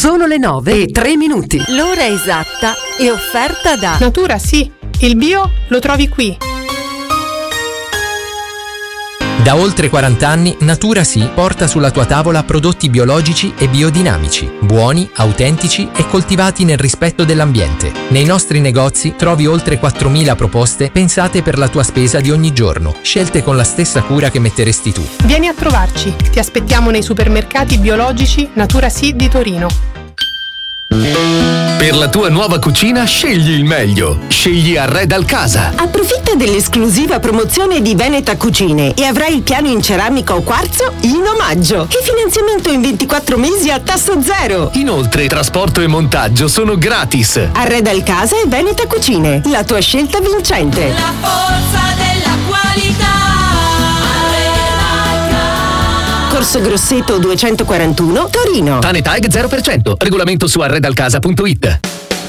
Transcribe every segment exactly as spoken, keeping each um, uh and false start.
Sono le nove e tre minuti. L'ora esatta è offerta da Natura Sì, il bio lo trovi qui. Da oltre quaranta anni Natura Sì porta sulla tua tavola prodotti biologici e biodinamici, buoni, autentici e coltivati nel rispetto dell'ambiente. Nei nostri negozi trovi oltre quattromila proposte pensate per la tua spesa di ogni giorno, scelte con la stessa cura che metteresti tu. Vieni a trovarci, ti aspettiamo nei supermercati biologici Natura Sì di Torino. Per la tua nuova cucina scegli il meglio. Scegli Arredal Casa. Approfitta dell'esclusiva promozione di Veneta Cucine e avrai il piano in ceramica o quarzo in omaggio. E finanziamento in ventiquattro mesi a tasso zero. Inoltre trasporto e montaggio sono gratis. Arredal Casa e Veneta Cucine, la tua scelta vincente. La forza della qualità. Corso Grosseto duecentoquarantuno, Torino. Tanetag zero per cento. Regolamento su arredalcasa punto it.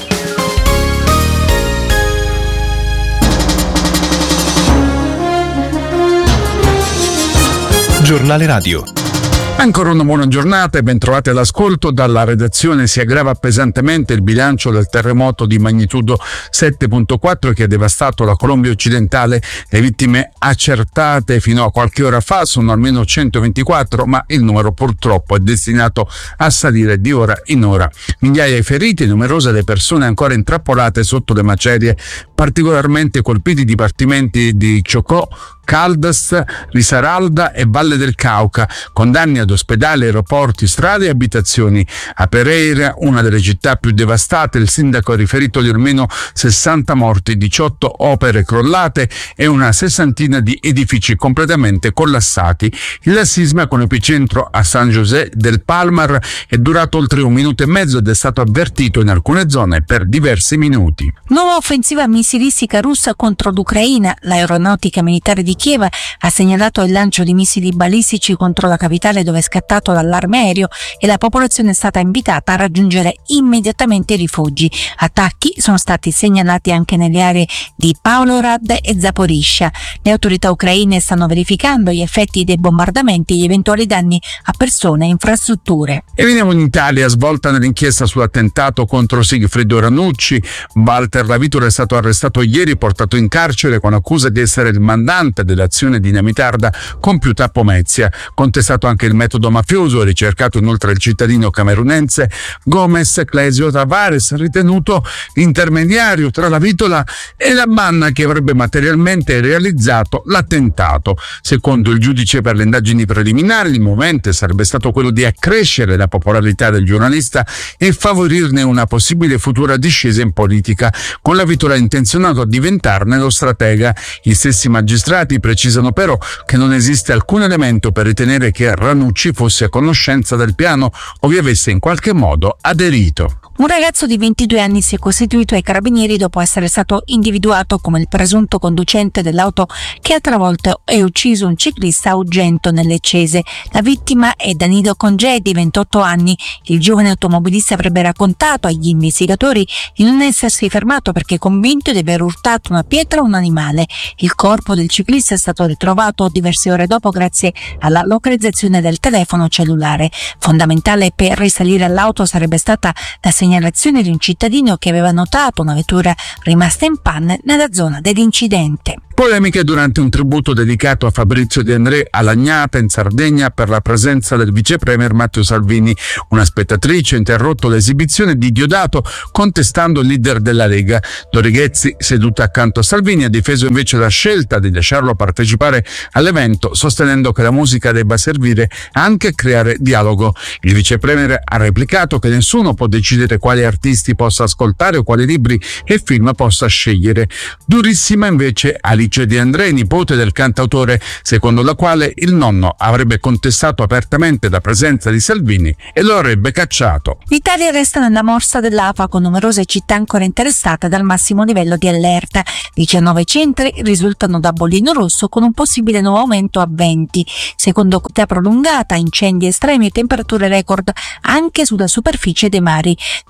Giornale Radio. Ancora una buona giornata e ben trovati all'ascolto. Dalla redazione si aggrava pesantemente il bilancio del terremoto di magnitudo sette virgola quattro che ha devastato la Colombia occidentale. Le vittime accertate fino a qualche ora fa sono almeno centoventiquattro, ma il numero purtroppo è destinato a salire di ora in ora. Migliaia i feriti e numerose le persone ancora intrappolate sotto le macerie. Particolarmente colpiti i dipartimenti di Chocó, Caldas, Risaralda e Valle del Cauca, con danni ad ospedali, aeroporti, strade e abitazioni. A Pereira, una delle città più devastate, il sindaco ha riferito di almeno sessanta morti, diciotto opere crollate e una sessantina di edifici completamente collassati. Il sisma, con epicentro a San José del Palmar, è durato oltre un minuto e mezzo ed è stato avvertito in alcune zone per diversi minuti. Nuova offensiva missilistica russa contro l'Ucraina. L'aeronautica militare di Kiev ha segnalato il lancio di missili balistici contro la capitale, dove è scattato l'allarme aereo e la popolazione è stata invitata a raggiungere immediatamente i rifugi. Attacchi sono stati segnalati anche nelle aree di Pavlograd e Zaporizhzhia. Le autorità ucraine stanno verificando gli effetti dei bombardamenti e gli eventuali danni a persone e infrastrutture. E veniamo in Italia. Svolta nell'inchiesta sull'attentato contro Sigfrido Ranucci. Walter Lavitola è stato arrestato ieri, portato in carcere con accusa di essere il mandante dell'azione dinamitarda compiuta a Pomezia. Contestato anche il metodo mafioso, ricercato inoltre il cittadino camerunense Gomez Clesio Tavares, ritenuto intermediario tra Lavitola e la banda che avrebbe materialmente realizzato l'attentato. Secondo il giudice per le indagini preliminari, il movente sarebbe stato quello di accrescere la popolarità del giornalista e favorirne una possibile futura discesa in politica, con Lavitola intenzionato a diventarne lo stratega. Gli stessi magistrati precisano però che non esiste alcun elemento per ritenere che Ranucci fosse a conoscenza del piano o vi avesse in qualche modo aderito. Un ragazzo di ventidue anni si è costituito ai carabinieri dopo essere stato individuato come il presunto conducente dell'auto che ha travolto e ucciso un ciclista a Ugento nel Leccese. La vittima è Danilo Congedi, ventotto anni. Il giovane automobilista avrebbe raccontato agli investigatori di non essersi fermato perché convinto di aver urtato una pietra a un animale. Il corpo del ciclista è stato ritrovato diverse ore dopo grazie alla localizzazione del telefono cellulare. Fondamentale per risalire all'auto sarebbe stata la segnalazione di un cittadino che aveva notato una vettura rimasta in panne nella zona dell'incidente. Polemiche durante un tributo dedicato a Fabrizio De André a Lagnata in Sardegna per la presenza del vice premier Matteo Salvini. Una spettatrice ha interrotto l'esibizione di Diodato contestando il leader della Lega. Dorighezzi, seduta accanto a Salvini, ha difeso invece la scelta di lasciarlo partecipare all'evento, sostenendo che la musica debba servire anche a creare dialogo. Il vice premier ha replicato che nessuno può decidere quali artisti possa ascoltare o quali libri e film possa scegliere. Durissima invece Alice De André, nipote del cantautore, secondo la quale il nonno avrebbe contestato apertamente la presenza di Salvini e lo avrebbe cacciato. L'Italia resta nella morsa dell'A F A con numerose città ancora interessate dal massimo livello di allerta. diciannove centri risultano da bollino rosso con un possibile nuovo aumento a venti. Secondo coda prolungata, incendi estremi e temperature record anche sulla superficie dei mari.